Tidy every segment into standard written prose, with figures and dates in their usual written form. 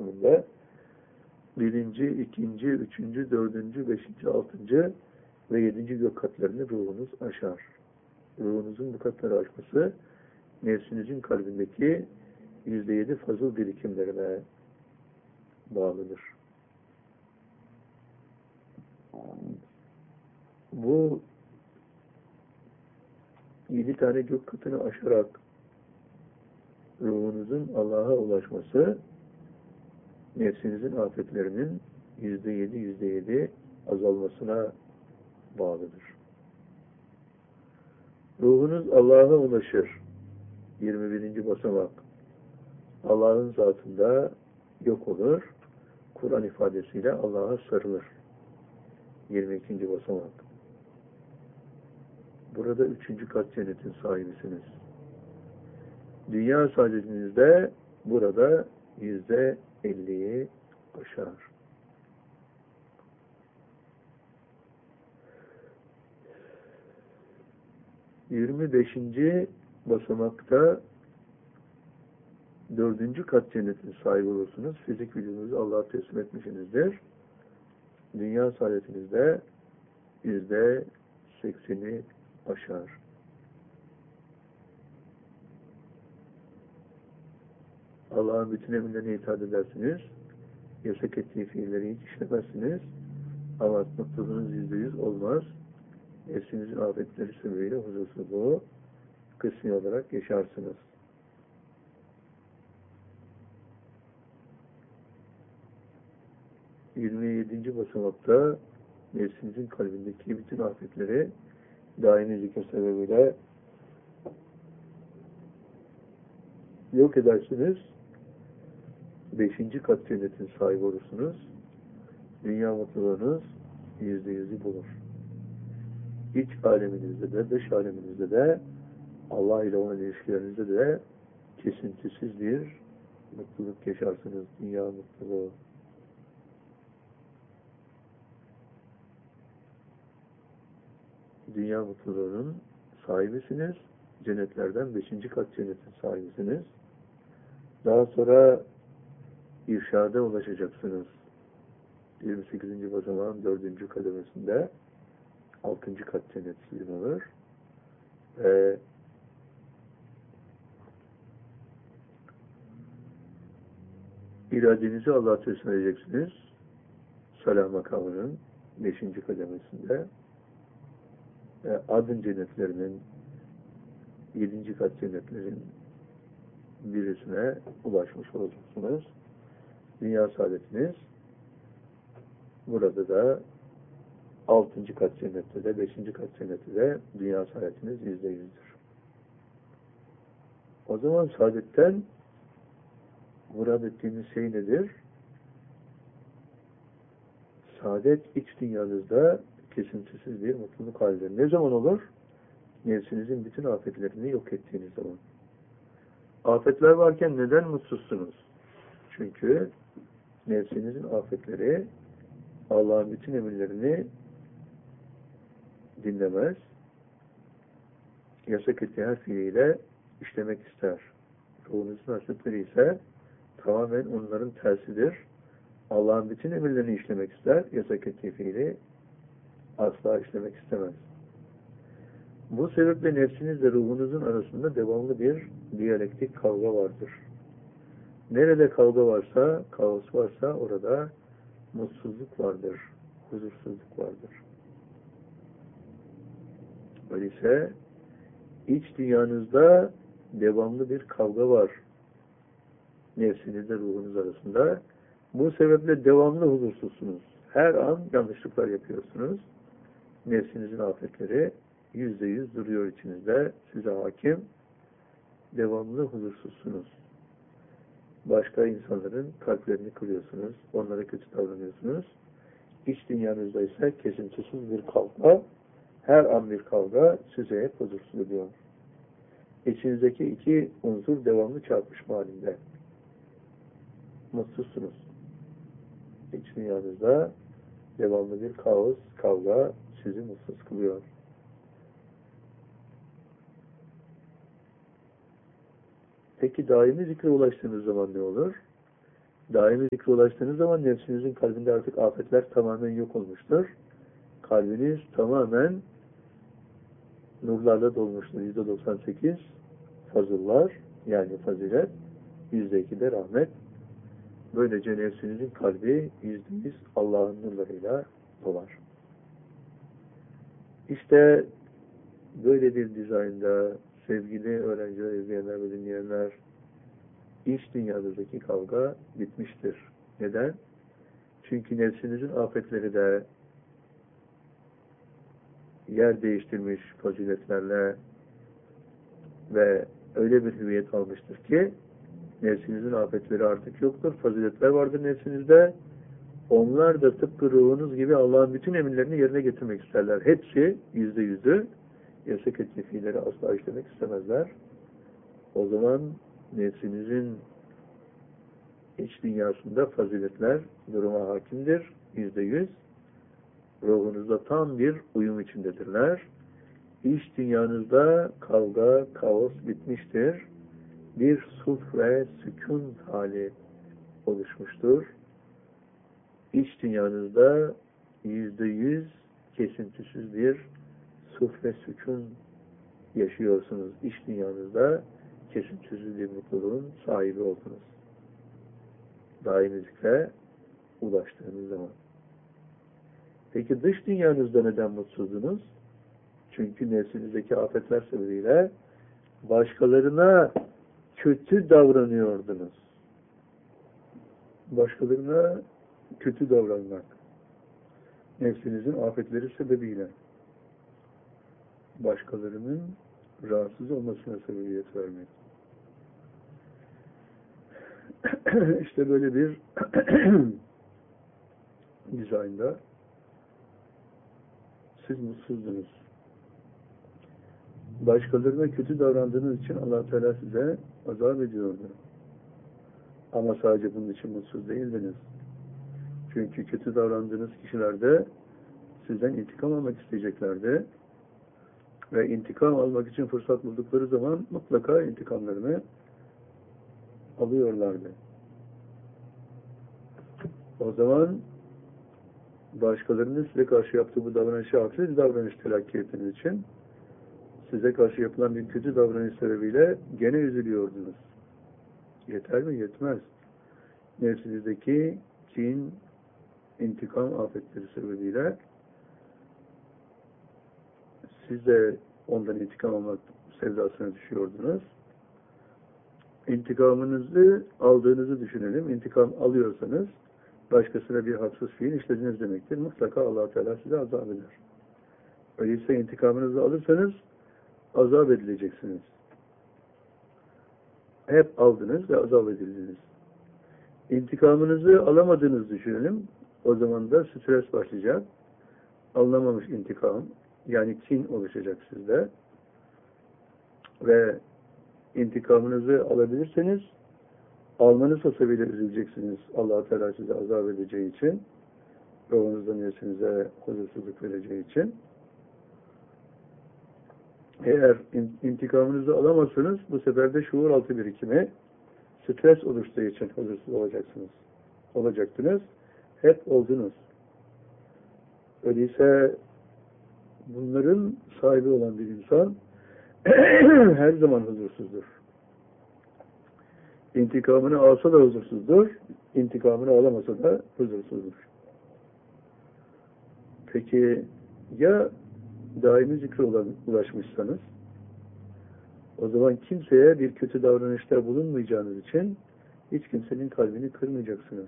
kesiminde birinci, ikinci, üçüncü, dördüncü, beşinci, altıncı ve yedinci gök katlarını ruhunuz aşar. Ruhunuzun bu katları aşması nefsinizin kalbindeki %7 fazıl birikimlerine bağlıdır. Bu 7 tane gök katını aşarak ruhunuzun Allah'a ulaşması nefsinizin afetlerinin %7 azalmasına bağlıdır. Ruhunuz Allah'a ulaşır. 21. basamak. Allah'ın zatında yok olur. Kur'an ifadesiyle Allah'a sarılır. 22. basamak. Burada 3. kat cennetin sahibisiniz. Dünya saadetinizde burada %50'yi aşar. 25. basamakta 4. kat cennetin sahibi olursunuz. Fizik vücudunuzu Allah'a teslim etmişsinizdir. Dünya saadetinizde %80'i aşar. Allah'ın bütün emirlerine itaat edersiniz. Yasak ettiği fiilleri hiç işlemezsiniz. Ama mutluluğunuz %100 olmaz. Nefsinizin afetleri sebebiyle huzursuzluğu kısmi olarak yaşarsınız. ...27. basamakta nefsinizin kalbindeki bütün afetleri daimi zikir sebebiyle yok edersiniz. 5. kat cennetin sahibi olursunuz. Dünya mutluluğunuz %100'ü bulur. İç aleminizde de, dış aleminizde de, Allah ile olan ilişkilerinizde de kesintisiz bir mutluluk yaşarsınız. Dünya mutluluğu. Dünya mutluluğunun sahibisiniz. Cennetlerden 5. kat cennetin sahibisiniz. Daha sonra irşada ulaşacaksınız. 28. basamağın 4. kademesinde 6. kat cennet sizin olur. İradenizi Allah'a teslim edeceksiniz. Salam makamının 5. kademesinde. Adın cennetlerinin 7. kat cennetlerin birisine ulaşmış olacaksınız. Dünya saadetiniz burada da 6. kat cennette de 5. kat cennette de dünya saadetiniz %100'dür. O zaman saadetten murad ettiğimiz şey nedir? Saadet iç dünyanızda kesintisiz bir mutluluk halidir. Ne zaman olur? Nefsinizin bütün afetlerini yok ettiğiniz zaman. Afetler varken neden mutsuzsunuz? Çünkü nefsinizin afetleri Allah'ın bütün emirlerini dinlemez. Yasak ettiği her fiiliyle işlemek ister. Ruhunuzun hasretleri ise tamamen onların tersidir. Allah'ın bütün emirlerini işlemek ister. Yasak ettiği fiili asla işlemek istemez. Bu sebeple nefsinizle ruhunuzun arasında devamlı bir diyalektik kavga vardır. Nerede kavga varsa, kaos varsa orada mutsuzluk vardır, huzursuzluk vardır. Öyleyse iç dünyanızda devamlı bir kavga var. Nefsinizle ruhunuz arasında. Bu sebeple devamlı huzursuzsunuz. Her an yanlışlıklar yapıyorsunuz. Nefsinizin afetleri %100 duruyor içinizde. Size hakim. Devamlı huzursuzsunuz. Başka insanların kalplerini kırıyorsunuz. Onlara kötü davranıyorsunuz. İç dünyanızda ise kesintisiz bir kavga. Her an bir kavga size hep huzursuz ediyor. İçinizdeki iki unsur devamlı çarpışma halinde. Mutsuzsunuz. İç dünyanızda devamlı bir kaos, kavga sizi mutsuz kılıyor. Peki daimi zikre ulaştığınız zaman ne olur? Daimi zikre ulaştığınız zaman nefsinizin kalbinde artık afetler tamamen yok olmuştur. Kalbiniz tamamen nurlarla dolmuştur. %98 fazıllar, yani fazilet, %2 de rahmet. Böylece nefsinizin kalbi %100 Allah'ın nurlarıyla dolar. İşte böyle bir dizaynda sevgili öğrenciler, izleyenler ve dinleyenler, iç dünyadaki kavga bitmiştir. Neden? Çünkü nefsinizin afetleri de yer değiştirmiş faziletlerle ve öyle bir hüviyet almıştır ki nefsinizin afetleri artık yoktur. Faziletler vardır nefsinizde. Onlar da tıpkı ruhunuz gibi Allah'ın bütün emirlerini yerine getirmek isterler. Hepsi %100'ü yasak ettiği fiilleri asla işlemek istemezler. O zaman nefsinizin iç dünyasında faziletler duruma hakimdir. %100. Ruhunuzda tam bir uyum içindedirler. İç dünyanızda kavga, kaos bitmiştir. Bir sulh ve sükun hali oluşmuştur. İç dünyanızda %100 kesintisiz bir sulh ve sükun yaşıyorsunuz. İç dünyanızda kesintisiz bir mutluluğun sahibi oldunuz. Daimi zikre ulaştığınız zaman. Peki dış dünyanızda neden mutsuzdunuz? Çünkü nefsinizdeki afetler sebebiyle başkalarına kötü davranıyordunuz. Başkalarına kötü davranmak. Nefsinizin afetleri sebebiyle başkalarının rahatsız olmasına sebebiyet vermek. İşte böyle bir dizaynda siz mutsuzdunuz. Başkalarına kötü davrandığınız için Allah Teala size azap ediyordu. Ama sadece bunun için mutsuz değildiniz. Çünkü kötü davrandığınız kişiler de sizden intikam almak isteyeceklerdi. Ve intikam almak için fırsat buldukları zaman mutlaka intikamlarını alıyorlardı. O zaman başkalarının size karşı yaptığı bu davranışı haksız bir davranış telakki ettiğiniz için size karşı yapılan bir kötü davranış sebebiyle gene üzülüyordunuz. Yeter mi? Yetmez. Nefsinizdeki kin, intikam afetleri sebebiyle siz de ondan intikam almak sevdasına düşüyordunuz. İntikamınızı aldığınızı düşünelim. İntikam alıyorsanız başkasına bir haksız fiil işlediniz demektir. Mutlaka Allah Teala size azap eder. Öyleyse intikamınızı alırsanız azap edileceksiniz. Hep aldınız ve azap edildiniz. İntikamınızı alamadığınızı düşünelim. O zaman da stres başlayacak. Alınamamış intikam, yani kin oluşacak sizde. Ve intikamınızı alabilirseniz almanız hasabıyla üzüleceksiniz. Allah Teala size azap edeceği için, ruhunuzdan nefsinize huzursuzluk vereceği için. Eğer intikamınızı alamazsanız bu sefer de şuur altı birikimi, stres oluştuğu için huzursuz olacaktınız. Hep oldunuz. Öyleyse bunların sahibi olan bir insan her zaman huzursuzdur. İntikamını alsa da huzursuzdur, intikamını alamasa da huzursuzdur. Peki ya daimi zikre ulaşmışsanız, o zaman kimseye bir kötü davranışta bulunmayacağınız için hiç kimsenin kalbini kırmayacaksınız.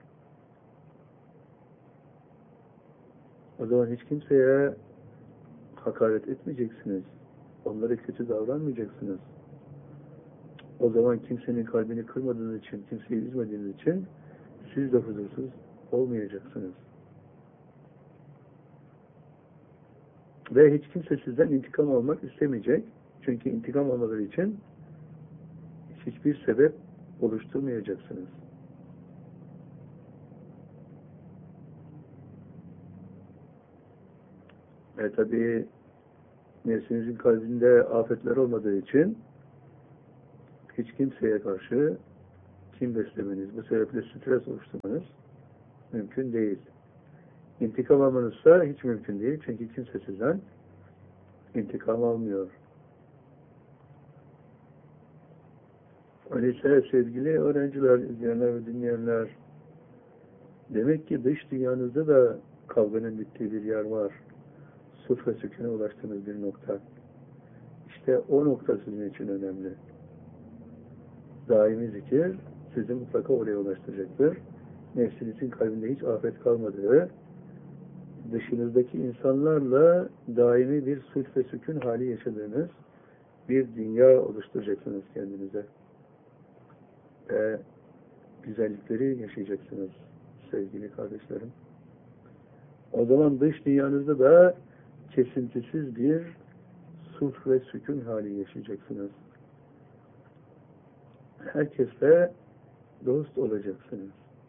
O zaman hiç kimseye hakaret etmeyeceksiniz. Onlara kötü davranmayacaksınız. O zaman kimsenin kalbini kırmadığınız için, kimseyi üzmediğiniz için siz de huzursuz olmayacaksınız. Ve hiç kimse sizden intikam almak istemeyecek. Çünkü intikam almaları için hiçbir sebep oluşturmayacaksınız. Tabii nefsinizin kalbinde afetler olmadığı için hiç kimseye karşı kin beslemeniz, bu sebeple stres oluşturmanız mümkün değil. İntikam almanızsa hiç mümkün değil. Çünkü kimse sizden intikam almıyor. Öyleyse sevgili öğrenciler, izleyenler ve dinleyenler, demek ki dış dünyanızda da kavganın bittiği bir yer var. Sulh ve sükûne ulaştığınız bir nokta. İşte o nokta sizin için önemli. Daimi zikir sizi mutlaka oraya ulaştıracaktır. Nefsinizin kalbinde hiç afet kalmadığı, dışınızdaki insanlarla daimi bir sulh ve sükun hali yaşadığınız bir dünya oluşturacaksınız kendinize. Ve güzellikleri yaşayacaksınız sevgili kardeşlerim. O zaman dış dünyanızda da kesintisiz bir sulh ve sükun hali yaşayacaksınız. Herkesle dost olacaksınız.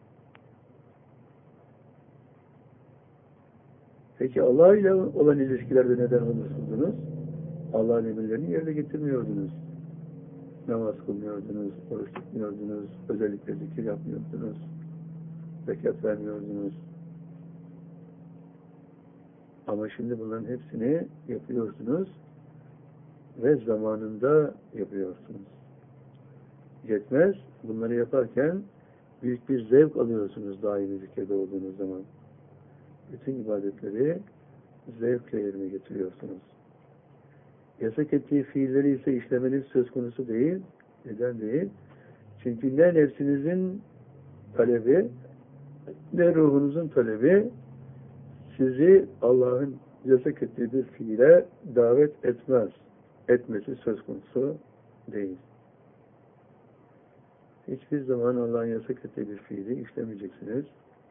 Peki Allah ile olan ilişkilerde neden huzursuzsunuz? Allah'ın emirlerini yerine getirmiyordunuz. Namaz kılmıyordunuz, oruç tutmuyordunuz, özellikle zikir yapmıyordunuz, zekat vermiyordunuz. Ama şimdi bunların hepsini yapıyorsunuz ve zamanında yapıyorsunuz. Yetmez, bunları yaparken büyük bir zevk alıyorsunuz daimi zikirde olduğunuz zaman. Bütün ibadetleri zevkle yerine getiriyorsunuz. Yasak ettiği fiilleri ise işlemeniz söz konusu değil. Neden değil? Çünkü ne nefsinizin talebi, ne ruhunuzun talebi sizi Allah'ın yasak ettiği bir fiile davet etmez. Etmesi söz konusu değil. Hiçbir zaman Allah'ın yasak ettiği bir fiili işlemeyeceksiniz.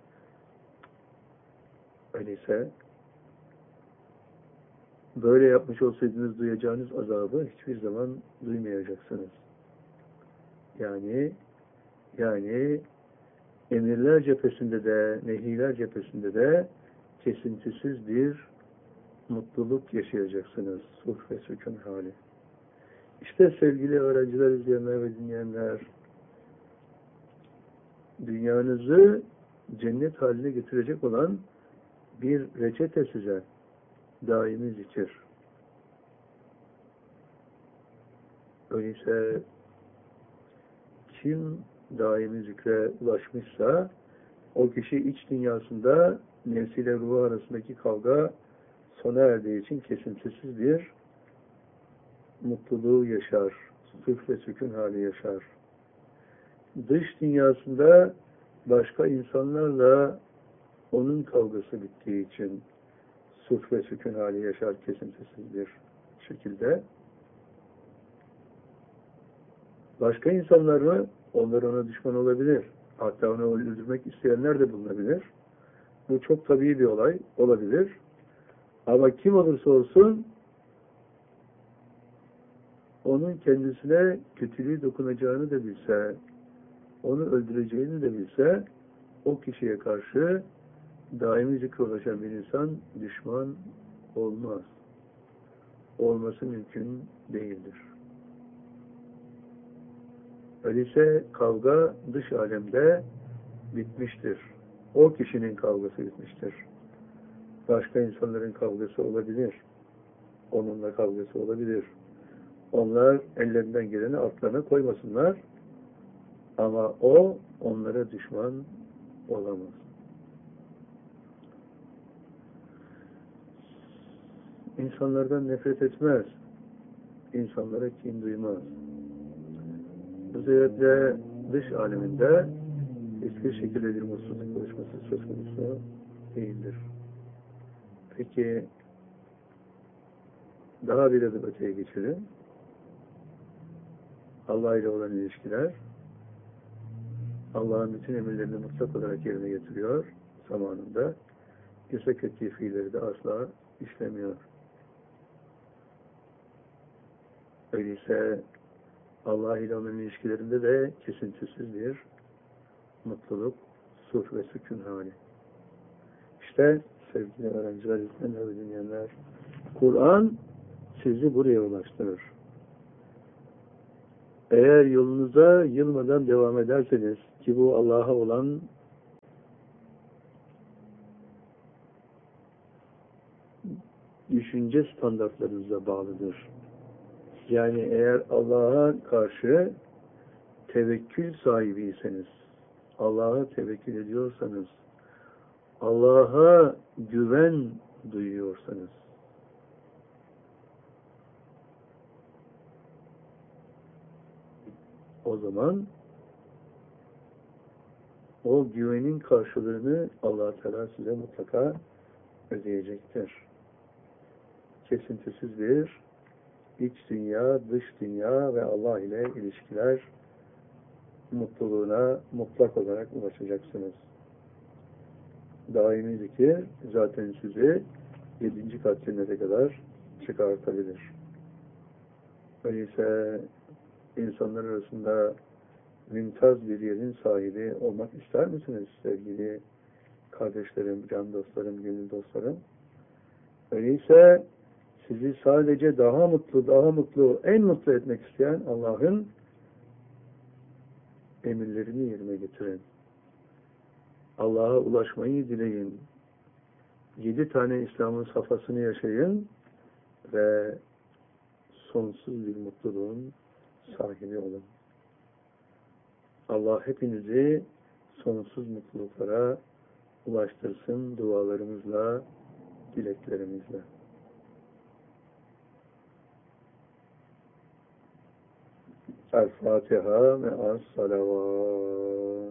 Öyleyse böyle yapmış olsaydınız duyacağınız azabı hiçbir zaman duymayacaksınız. Yani emirler cephesinde de, nehiler cephesinde de kesintisiz bir mutluluk yaşayacaksınız. Sulh ve sükun hali. İşte sevgili öğrenciler, izleyenler ve dinleyenler, dünyanızı cennet haline getirecek olan bir reçete size. Daimi zikir. Öyleyse kim daimi zikre ulaşmışsa o kişi iç dünyasında nefsiyle ruhu arasındaki kavga sona erdiği için kesintisiz bir mutluluğu yaşar. Sulh ve sükun hali yaşar. Dış dünyasında başka insanlarla onun kavgası bittiği için sulh ve sükun hali yaşar kesintisiz bir şekilde. Başka insanlar mı? Onlar ona düşman olabilir. Hatta onu öldürmek isteyenler de bulunabilir. Bu çok tabii bir olay. Olabilir. Ama kim olursa olsun onun kendisine kötülüğü dokunacağını da bilse, onu öldüreceğini de bilse, o kişiye karşı daimi zikre ulaşan bir insan düşman olmaz. Olması mümkün değildir. Öyleyse kavga dış alemde bitmiştir. O kişinin kavgası bitmiştir. Başka insanların kavgası olabilir. Onunla kavgası olabilir. Onlar ellerinden geleni altlarına koymasınlar. Ama o onlara düşman olamaz. İnsanlardan nefret etmez. İnsanlara kin duymaz. Bu sebeple dış aleminde hiçbir şekilde bir mutsuzluk oluşması söz konusu değildir. Peki daha bir adım öteye geçelim. Allah ile olan ilişkiler Allah'ın bütün emirlerini mutlak olarak yerine getiriyor zamanında. Yasak ettiği fiilleri de asla işlemiyor. Öyleyse Allah ile olan ilişkilerinde de kesintisiz bir mutluluk, sulh ve sükun hali. İşte sevgili öğrenciler, izleyenler ve dinleyenler, Kur'an sizi buraya ulaştırır. Eğer yolunuza yılmadan devam ederseniz ki bu Allah'a olan düşünce standartlarınıza bağlıdır. Yani eğer Allah'a karşı tevekkül sahibiyseniz, Allah'a tevekkül ediyorsanız, Allah'a güven duyuyorsanız, o zaman o güvenin karşılığını Allah Teala size mutlaka ödeyecektir. Kesintisiz bir iç dünya, dış dünya ve Allah ile ilişkiler mutluluğuna mutlak olarak ulaşacaksınız. Daimi zikir zaten sizi 7. kat cennete kadar çıkartabilir. Öyleyse insanlar arasında mümtaz bir yerin sahibi olmak ister misiniz sevgili kardeşlerim, can dostlarım, gönül dostlarım? Öyleyse sizi sadece daha mutlu, en mutlu etmek isteyen Allah'ın emirlerini yerine getirin. Allah'a ulaşmayı dileyin. 7 tane İslam'ın safhasını yaşayın ve sonsuz bir mutluluğun sahibi olun. Allah hepinizi sonsuz mutluluklara ulaştırsın dualarımızla, dileklerimizle. El-Fatiha ve Es-Salavat.